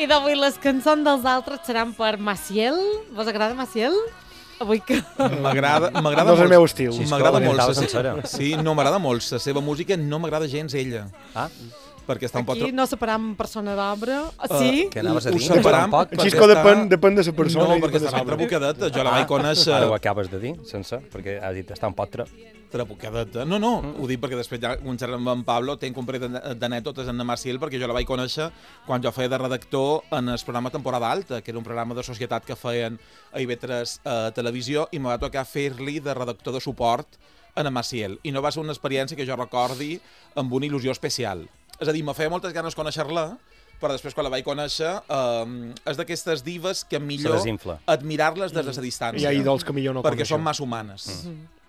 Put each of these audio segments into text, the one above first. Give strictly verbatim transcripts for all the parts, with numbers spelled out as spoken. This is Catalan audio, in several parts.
I d'avui les cançons dels altres seran per Maciel. Vos agrada Maciel? Avui que... M'agrada m'agrada No és el molt. meu estil. Sí, M'agrada escola, molt. cantava sa- sencera. Sí, no m'agrada molt. La seva música no m'agrada gens ella. Ah, Perquè està un poc... Aquí no separam persona d'obra. Sí? què anaves a Ho dir? separam Un poc, perquè Xisco està- depèn, depèn de la persona. No, i perquè depèn de està ben l'obra. trabucadeta. Jo la vaig conèixer... Ara ho acabes de dir, sense, perquè has dit està un poc tra... Trabucadeta. No, no, ho dic perquè després ja començarem amb en Pablo, tenc un parell d'ane- d'anècdotes en Maciel, perquè jo la vaig conèixer quan jo feia de redactor en el programa Temporada Alta, que era un programa de societat que feien a I V tres a Televisió, i me va tocar fer-li de redactor de suport en Maciel. I no va ser una experiència que jo recordi amb una il·lusió especial. És a dir, me feia moltes ganes conèixer-la, però després quan la vaig conèixer eh, és d'aquestes divas que millor desinfla. admirar-les des de la distància. Hi ha idols que millor no perquè coneixem. són massa humanes.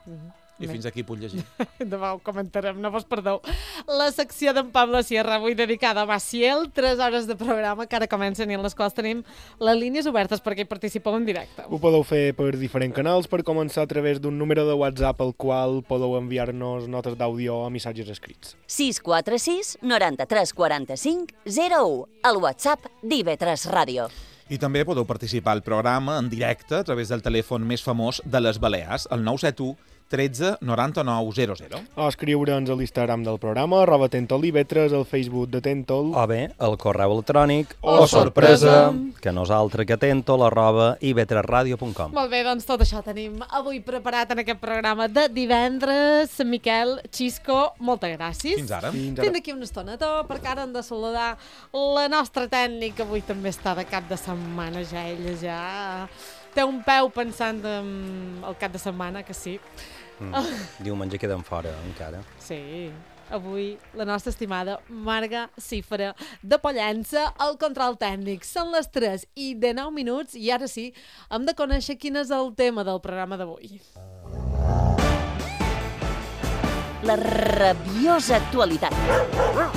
I fins aquí puc llegir. Demà ho comentarem, no vos perdeu. La secció d'en Pablo Sierra avui dedicada a Maciel, tres hores de programa que ara comencen i en les quals tenim les línies obertes perquè hi participeu en directe. Ho podeu fer per diferents canals, per començar a través d'un número de WhatsApp al qual podeu enviar-nos notes d'àudio o missatges escrits. sis quatre sis noranta-tres quaranta-cinc zero u, el WhatsApp d'I V tres Ràdio. I també podeu participar al programa en directe a través del telèfon més famós de les Balears, el nou set u tretze noranta-nou zero zero. O escriure'ns a l'Instagram del programa, arroba Tentol I V tres, al Facebook de Tentol. O bé, el correu electrònic O sorpresa, que nosaltres que tentol arroba i v tres radio punt com. Molt bé, doncs tot això tenim avui preparat en aquest programa de divendres. Sant Miquel, Xisco, moltes gràcies. Fins ara. Fins ara. Fins d'aquí una estoneta, perquè ara hem de saludar la nostra tècnica, que avui també està de cap de setmana, ja ella ja té un peu pensant en el cap de setmana, que sí. Mm. Diumenge queden fora, encara. Sí, avui la nostra estimada Marga Cifra de Pollença, al control tècnic. Són les tres i dinou minuts i ara sí, hem de conèixer quin és el tema del programa d'avui. La rabiosa actualitat.